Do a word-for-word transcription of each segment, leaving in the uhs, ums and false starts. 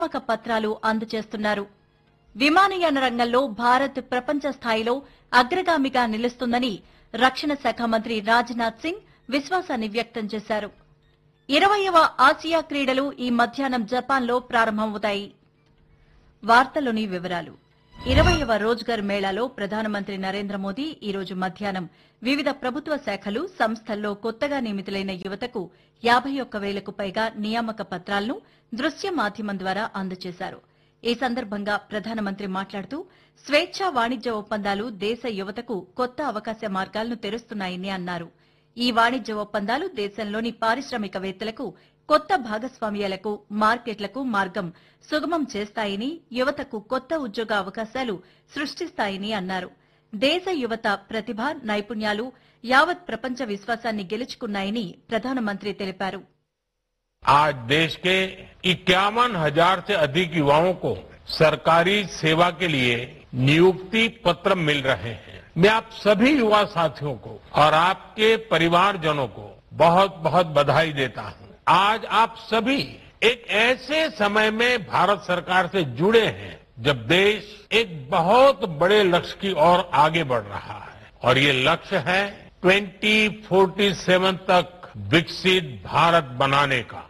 నియామక పత్రాలు అందజేస్తున్నారు. విమానయాన రంగంలో భారత్ ప్రపంచ స్థాయిలో అగ్రగామిగా నిలుస్తుందని రక్షణ శాఖ మంత్రి రాజ్నాథ్ సింగ్ విశ్వాసాన్ని వ్యక్తం చేశారు. ఇరవైవ ఆసియా క్రీడలు ఈ మధ్యాహ్నం జపాన్లో ప్రారంభమవుతాయి. వార్తలోని వివరాలు. ఇరవైవ రోజ్గార్ మేళాలో ప్రధానమంత్రి నరేంద్ర మోదీ ఈ రోజు మధ్యాహ్నం వివిధ ప్రభుత్వ శాఖలు, సంస్థల్లో కొత్తగా నియమితులైన యువతకు యాబై ఒక్క వేలకు పైగా నియామక పత్రాలను దృశ్య మాధ్యమం ద్వారా అందజేశారు. ఈ సందర్భంగా ప్రధానమంత్రి మాట్లాడుతూ స్వేచ్ఛా వాణిజ్య ఒప్పందాలు దేశ యువతకు కొత్త అవకాశ మార్గాలను తెరుస్తున్నాయని అన్నారు. ఈ వాణిజ్య ఒప్పందాలు దేశంలోని పారిశ్రామికవేత్తలకు కొత్త భాగస్వామ్యాలకు, మార్కెట్లకు మార్గం సుగమం చేస్తాయని, యువతకు కొత్త ఉద్యోగ అవకాశాలు సృష్టిస్తాయని అన్నారు. దేశ యువత ప్రతిభ, నైపుణ్యాలు యావత్ ప్రపంచ విశ్వాసాన్ని గెలుచుకున్నాయని ప్రధానమంత్రి తెలిపారు. आज देश के इक्यावन हजार से अधिक युवाओं को सरकारी सेवा के लिए नियुक्ति पत्र मिल रहे हैं. मैं आप सभी युवा साथियों को और आपके परिवारजनों को बहुत बहुत बधाई देता हूं. आज आप सभी एक ऐसे समय में भारत सरकार से जुड़े हैं जब देश एक बहुत बड़े लक्ष्य की ओर आगे बढ़ रहा है और ये लक्ष्य है ट्वेंटी फोर्टी सेवन तक विकसित भारत बनाने का.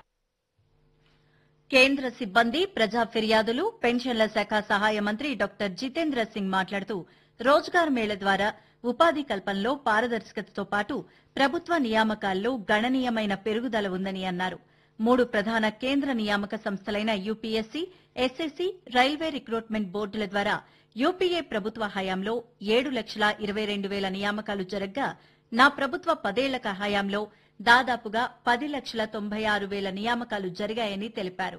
కేంద్ర సిబ్బంది, ప్రజా ఫిర్యాదులు, పెన్షన్ల శాఖ సహాయ మంత్రి డాక్టర్ జితేంద్ర సింగ్ మాట్లాడుతూ రోజ్గార్ మేళ ద్వారా ఉపాధి కల్పనలో పారదర్శకతతో పాటు ప్రభుత్వ నియామకాల్లో గణనీయమైన పెరుగుదల ఉందని అన్నారు. మూడు ప్రధాన కేంద్ర నియామక సంస్థలైన యూపీఎస్సీ, ఎస్ఎస్సీ, రైల్వే రిక్రూట్మెంట్ బోర్డుల ద్వారా యూపీఏ ప్రభుత్వ హయాంలో ఏడు లక్షల ఇరవై రెండు వేల నియామకాలు జరగ్గా నా ప్రభుత్వ పదేళ్ల హయాంలో దాదాపుగా పది లక్షల తొంభై ఆరు వేల నియామకాలు జరిగాయని తెలిపారు.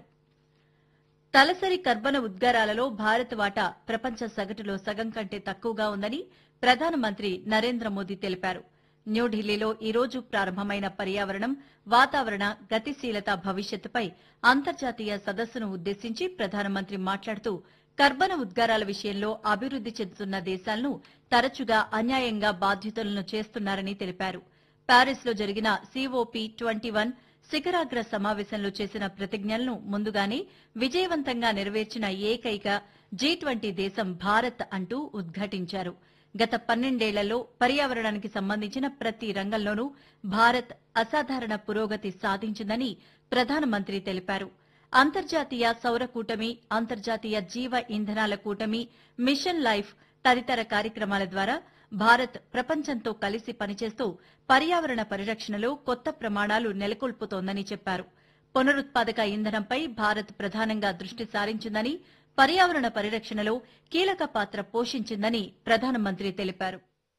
తలసరి కర్బన ఉద్గారాలలో భారత్ వాటా ప్రపంచ సగటులో సగం కంటే తక్కువగా ఉందని ప్రధానమంత్రి నరేంద్ర మోదీ తెలిపారు. న్యూఢిల్లీలో ఈ రోజు ప్రారంభమైన పర్యావరణం, వాతావరణ, గతిశీలత భవిష్యత్తుపై అంతర్జాతీయ సదస్సును ఉద్దేశించి ప్రధానమంత్రి మాట్లాడుతూ కర్బన ఉద్గారాల విషయంలో అభివృద్ది చెందుతున్న దేశాలను తరచుగా అన్యాయంగా బాధ్యతలను చేస్తున్నారని తెలిపారు. ప్యారిస్ లో జరిగిన సీఓపీ ట్వంటీ వన్ శిఖరాగ్ర సమావేశంలో చేసిన ప్రతిజ్ఞలను ముందుగానే విజయవంతంగా నెరవేర్చిన ఏకైక జీ ట్వంటీ దేశం భారత్ అంటూ ఉద్ఘాటించారు. గత పన్నెండేళ్లలో పర్యావరణానికి సంబంధించిన ప్రతి రంగంలోనూ భారత్ అసాధారణ పురోగతి సాధించిందని ప్రధానమంత్రి తెలిపారు. అంతర్జాతీయ సౌర కూటమి, అంతర్జాతీయ జీవ ఇంధనాల కూటమి, మిషన్ లైఫ్ తదితర కార్యక్రమాల ద్వారా భారత్ ప్రపంచంతో కలిసి పనిచేస్తూ పర్యావరణ పరిరక్షణలో కొత్త ప్రమాణాలు నెలకొల్పుతోందని చెప్పారు. పునరుత్పాదక ఇంధనంపై భారత్ ప్రధానంగా దృష్టి సారించిందని, పర్యావరణ పరిరక్షణలో కీలక పాత్ర పోషించిందని ప్రధానమంత్రి తెలిపారు.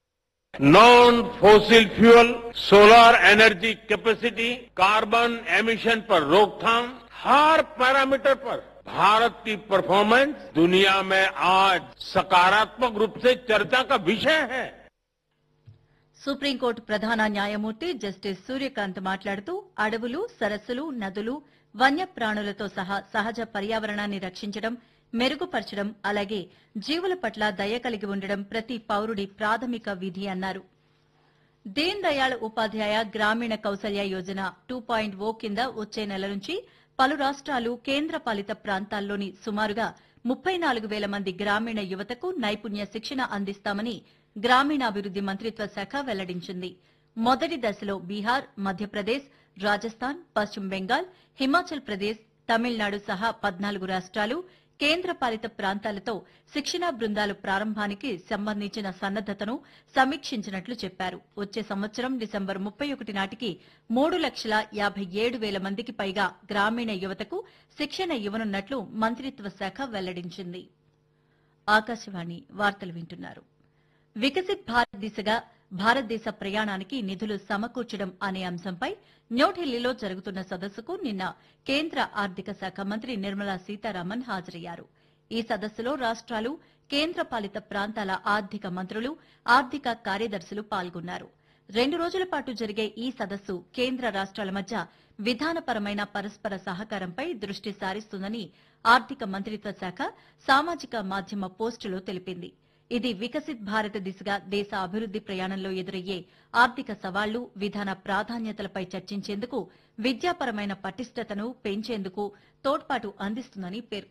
Non fossil fuel, solar energy capacity, carbon emission पर रोकथाम, हर पैरामीटर पर भारत की परफॉर्मेंस दुनिया में आज सकारात्मक रूप से चर्चा का विषय है. సుప్రీంకోర్టు ప్రధాన న్యాయమూర్తి జస్టిస్ సూర్యకాంత్ మాట్లాడుతూ అడవులు, సరస్సులు, నదులు, వన్యప్రాణులతో సహా సహజ పర్యావరణాన్ని రక్షించడం, మెరుగుపరచడం, అలాగే జీవుల పట్ల దయ కలిగి ఉండడం ప్రతి పౌరుడి ప్రాథమిక విధి అన్నారు. దీన్ దయాళ్ ఉపాధ్యాయ గ్రామీణ కౌశల్య యోజన టూ పాయింట్ ఓ కింద వచ్చే నెల నుంచి పలు రాష్ట్రాలు, కేంద్ర పాలిత ప్రాంతాల్లోని సుమారుగా ముప్పై నాలుగు వేల మంది గ్రామీణ యువతకు నైపుణ్య శిక్షణ అందిస్తామని గ్రామీణాభివృద్ది మంత్రిత్వ శాఖ వెల్లడించింది. మొదటి దశలో బీహార్, మధ్యప్రదేశ్, రాజస్థాన్, పశ్చిమ బెంగాల్, హిమాచల్ ప్రదేశ్, తమిళనాడు సహా పద్నాలుగు రాష్ట్రాలు, కేంద్ర పాలిత ప్రాంతాలతో శిక్షణా బృందాలు ప్రారంభానికి సంబంధించిన సన్నద్దతను సమీక్షించినట్లు చెప్పారు. వచ్చే సంవత్సరం డిసెంబర్ ముప్పై ఒకటి నాటికి మూడు లక్షల యాభై ఏడు వేల మందికి పైగా గ్రామీణ యువతకు శిక్షణ ఇవ్వనున్నట్లు మంత్రిత్వ శాఖ వెల్లడించింది. ఆకాశవాణి వార్తలు వింటున్నారు. వికసిత్ భారత్ దిశగా భారతదేశ ప్రయాణానికి నిధులు సమకూర్చడం అనే అంశంపై న్యూఢిల్లీలో జరుగుతున్న సదస్సుకు నిన్న కేంద్ర ఆర్థిక శాఖ మంత్రి నిర్మలా సీతారామన్ హాజరయ్యారు. ఈ సదస్సులో రాష్ట్రాలు, కేంద్ర పాలిత ప్రాంతాల ఆర్థిక మంత్రులు, ఆర్థిక కార్యదర్శులు పాల్గొన్నారు. రెండు రోజుల పాటు జరిగే ఈ సదస్సు కేంద్ర రాష్ట్రాల మధ్య విధానపరమైన పరస్పర సహకారంపై దృష్టి సారిస్తుందని ఆర్థిక మంత్రిత్వ శాఖ సామాజిక మాధ్యమ పోస్టులో తెలిపింది. ఇది వికసిత్ భారత్ దిశగా దేశ అభివృద్ది ప్రయాణంలో ఎదురయ్యే ఆర్థిక సవాళ్లు విధాన ప్రాధాన్యతలపై చర్చించేందుకు విద్యాపరమైన పటిష్టతను పెంచేందుకు తోడ్పాటు అందిస్తుందని పేర్కొన్నారు.